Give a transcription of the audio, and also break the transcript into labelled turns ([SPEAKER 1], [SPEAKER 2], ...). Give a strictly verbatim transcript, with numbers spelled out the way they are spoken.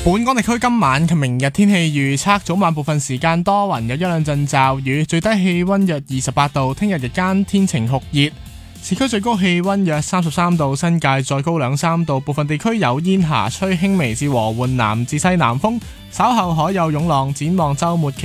[SPEAKER 1] 本港地區今晚及明日天氣預測：早晚部分時間多雲，有一兩陣驟雨，最低氣溫約二十八度。聽日日間天晴酷熱，市區最高氣溫約三十三度，新界再高兩三度。部分地區有煙霞，吹輕微至和緩南至西南風，稍後海有湧浪。展望週末期